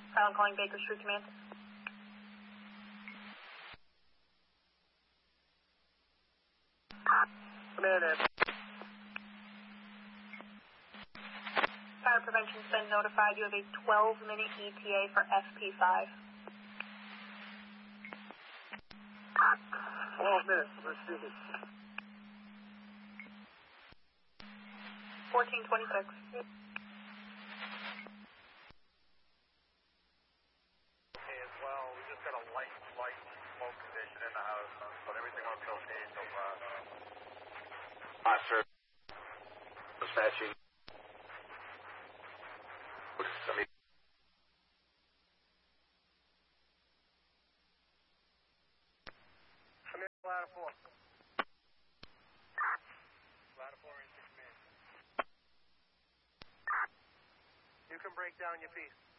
I'm calling Baker Street Command. Command in. Fire prevention's been notified. You have a 12-minute ETA for FP5. 12 minutes. Let's see this. 1426. Okay, as well. We just got a light smoke condition in the house, but everything looks okay so far. Sir. Dispatching. Ladder 4. Ladder 4 into command. You can break down your piece.